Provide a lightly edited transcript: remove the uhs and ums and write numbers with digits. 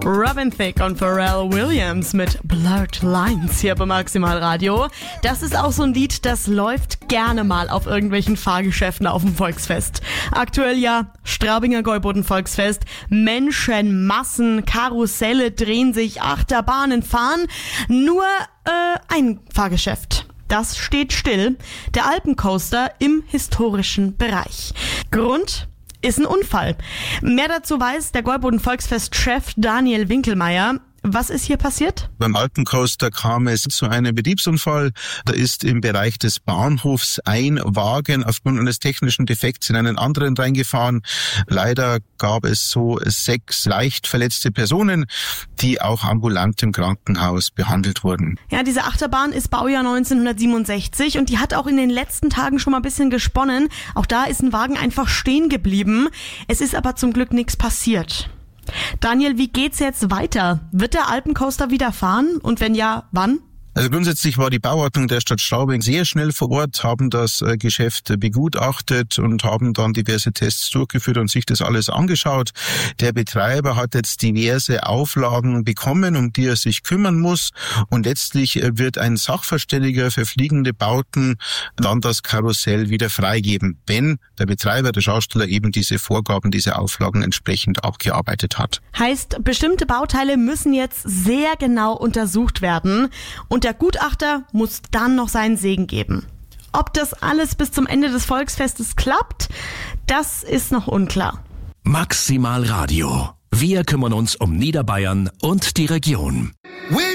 Robin Thicke und Pharrell Williams mit Blurred Lines hier bei Maximal Radio. Das ist auch so ein Lied, das läuft gerne mal auf irgendwelchen Fahrgeschäften auf dem Volksfest. Aktuell ja Straubinger Gäuboden Volksfest. Menschenmassen, Karusselle drehen sich, Achterbahnen fahren. Nur ein Fahrgeschäft. Das steht still. Der Alpencoaster im historischen Bereich. Grund ist ein Unfall. Mehr dazu weiß der Gäuboden Volksfest-Chef Daniel Winkelmeier. Was ist hier passiert? Beim Alpencoaster kam es zu einem Betriebsunfall. Da ist im Bereich des Bahnhofs ein Wagen aufgrund eines technischen Defekts in einen anderen reingefahren. Leider gab es so 6 leicht verletzte Personen, die auch ambulant im Krankenhaus behandelt wurden. Ja, diese Achterbahn ist Baujahr 1967 und die hat auch in den letzten Tagen schon mal ein bisschen gesponnen. Auch da ist ein Wagen einfach stehen geblieben. Es ist aber zum Glück nichts passiert. Daniel, wie geht's jetzt weiter? Wird der Alpencoaster wieder fahren? Und wenn ja, wann? Also grundsätzlich war die Bauordnung der Stadt Straubing sehr schnell vor Ort, haben das Geschäft begutachtet und haben dann diverse Tests durchgeführt und sich das alles angeschaut. Der Betreiber hat jetzt diverse Auflagen bekommen, um die er sich kümmern muss. Und letztlich wird ein Sachverständiger für fliegende Bauten dann das Karussell wieder freigeben, wenn der Betreiber, der Schausteller, eben diese Vorgaben, diese Auflagen entsprechend abgearbeitet hat. Heißt, bestimmte Bauteile müssen jetzt sehr genau untersucht werden und der Gutachter muss dann noch seinen Segen geben. Ob das alles bis zum Ende des Volksfestes klappt, das ist noch unklar. Maximal Radio. Wir kümmern uns um Niederbayern und die Region.